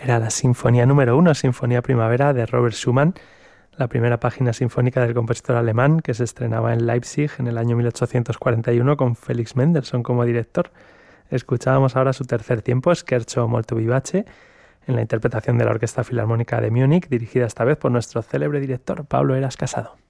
Era la Sinfonía número 1, Sinfonía Primavera de Robert Schumann, la primera página sinfónica del compositor alemán que se estrenaba en Leipzig en el año 1841 con Felix Mendelssohn como director. Escuchábamos ahora su tercer tiempo, Scherzo molto vivace, en la interpretación de la Orquesta Filarmónica de Múnich, dirigida esta vez por nuestro célebre director Pablo Heras Casado.